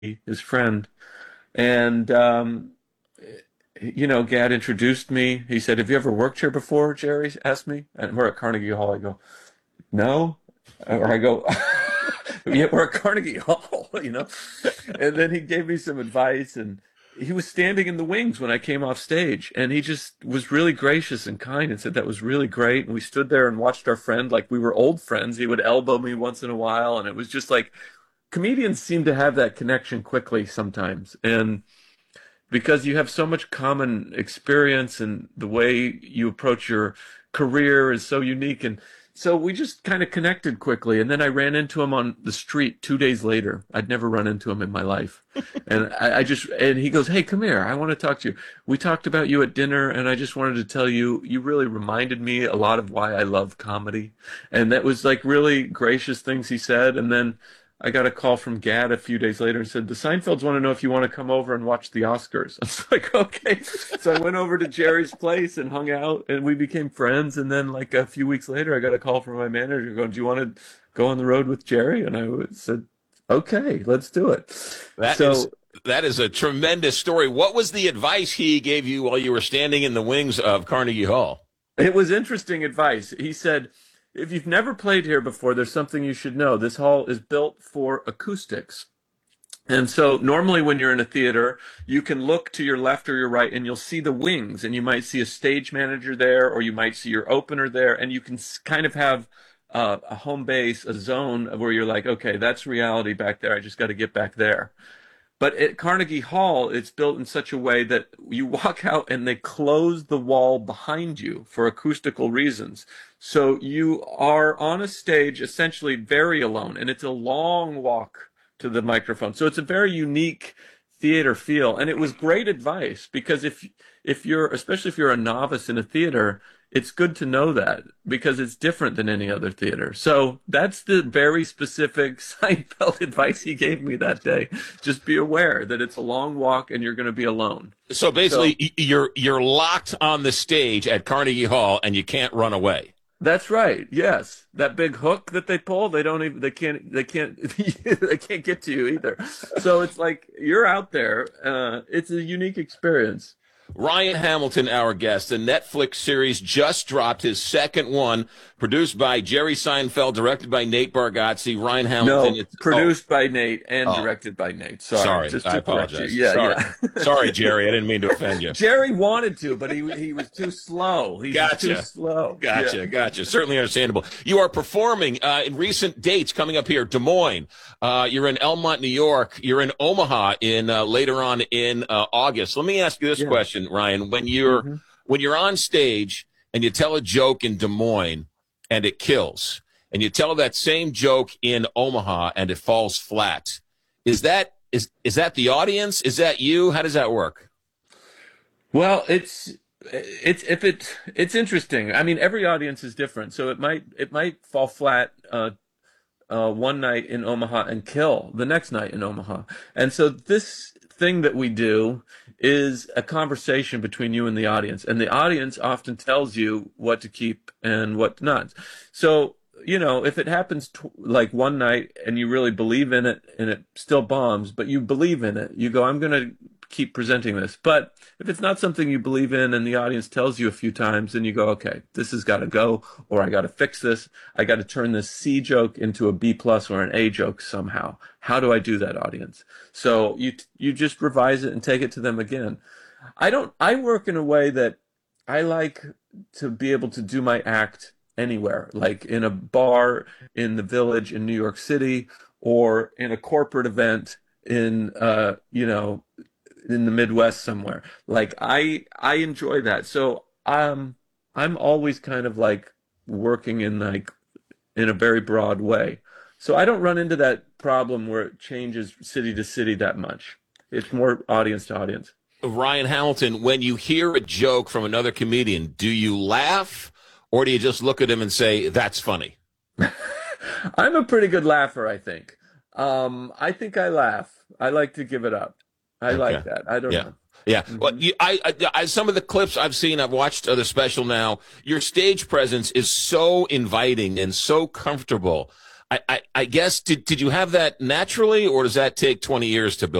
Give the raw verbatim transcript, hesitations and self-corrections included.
his friend. And, um, you know, Gad introduced me. He said, "Have you ever worked here before?" Jerry asked me. And we're at Carnegie Hall. I go, "No." Or I go, "Yeah, we're at Carnegie Hall," you know. And then he gave me some advice, and he was standing in the wings when I came off stage, and he just was really gracious and kind and said that was really great. And we stood there and watched our friend like we were old friends. He would elbow me once in a while, and it was just like comedians seem to have that connection quickly sometimes. And because you have so much common experience and the way you approach your career is so unique. And so we just kind of connected quickly. And then I ran into him on the street two days later. I'd never run into him in my life. And I, I just, and he goes, "Hey, come here. I want to talk to you. We talked about you at dinner, and I just wanted to tell you, you really reminded me a lot of why I love comedy." And that was like really gracious things he said. And then I got a call from Gad a few days later and said, "The Seinfelds want to know if you want to come over and watch the Oscars." I was like, "Okay." So I went over to Jerry's place and hung out, and we became friends. And then, like a few weeks later, I got a call from my manager going, "Do you want to go on the road with Jerry?" And I said, "Okay, let's do it." That is So that is a tremendous story. What was the advice he gave you while you were standing in the wings of Carnegie Hall? it was interesting advice. He said, "If you've never played here before, there's something you should know. This hall is built for acoustics." And so normally when you're in a theater, you can look to your left or your right and you'll see the wings, and you might see a stage manager there, or you might see your opener there, and you can kind of have uh, a home base, a zone where you're like, "Okay, that's reality back there. I just got to get back there." But at Carnegie Hall, it's built in such a way that you walk out and they close the wall behind you for acoustical reasons. So you are on a stage essentially very alone, and it's a long walk to the microphone. So it's a very unique theater feel. And it was great advice because if if you're, especially if you're a novice in a theater, it's good to know that because it's different than any other theater. So that's the very specific Seinfeld advice he gave me that day. Just be aware that it's a long walk and you're going to be alone. So So basically, y- you're you're locked on the stage at Carnegie Hall, and you can't run away. that's right. Yes, that big hook that they pull, they don't even, they can't, they can't, they can't get to you either. So it's like you're out there. Uh, it's a unique experience. Ryan Hamilton, our guest. The Netflix series just dropped, his second one, produced by Jerry Seinfeld, directed by Nate Bargatze. Ryan Hamilton. No, It's, oh, produced by Nate and oh, directed by Nate. Sorry, sorry. just I to correct you. apologize. Yeah, Sorry. yeah. Sorry, Jerry. I didn't mean to offend you. Jerry wanted to, but he he was too slow. He's just too Gotcha. slow. Gotcha, Yeah. gotcha. Certainly understandable. You are performing uh, in recent dates coming up here. Des Moines. Uh, you're in Elmont, New York. You're in Omaha in uh, later on in uh, August. Let me ask you this Yeah. question, Ryan. When you're hmm when you're on stage and you tell a joke in Des Moines and it kills, and you tell that same joke in Omaha and it falls flat, is that is is that the audience? Is that you? How does that work? Well, it's it's if it it's interesting. I mean, every audience is different, so it might it might fall flat uh, uh, one night in Omaha and kill the next night in Omaha. And so this thing that we do is a conversation between you and the audience, and the audience often tells you what to keep and what not. So, you know, if it happens tw like one night and you really believe in it and it still bombs, but you believe in it, you go, "I'm going to keep presenting this." But if it's not something you believe in and the audience tells you a few times, then you go, "Okay, this has got to go, or I got to fix this. I got to turn this C joke into a B plus or an A joke somehow. How do I do that, audience?" So you you just revise it and take it to them again. I don't. I work in a way that I like to be able to do my act anywhere, like in a bar in the Village in New York City, or in a corporate event in uh, you know in the Midwest somewhere. Like I I enjoy that. So um I'm always kind of like working in like in a very broad way. So I don't run into that problem where it changes city to city that much. It's more audience to audience. Ryan Hamilton, when you hear a joke from another comedian, do you laugh or do you just look at him and say, "That's funny"? I'm a pretty good laugher, I think. Um, I think I laugh. I like to give it up. I Okay. like that. I don't Yeah. know. Yeah. Well, hmm you, I, I, I, some of the clips I've seen, I've watched uh, the special now. Your stage presence is so inviting and so comfortable. I, I, I guess did did you have that naturally, or does that take twenty years to build?